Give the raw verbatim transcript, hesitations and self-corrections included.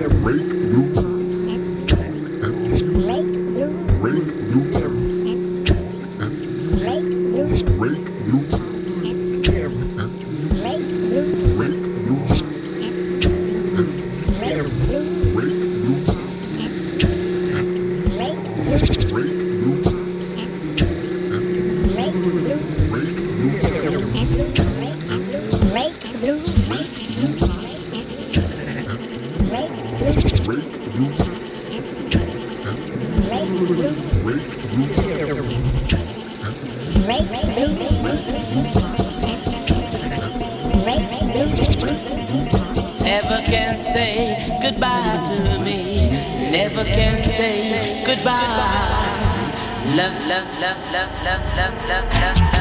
Never can say goodbye to me. Never can say goodbye. Love, love, love, love, love, love, love, love.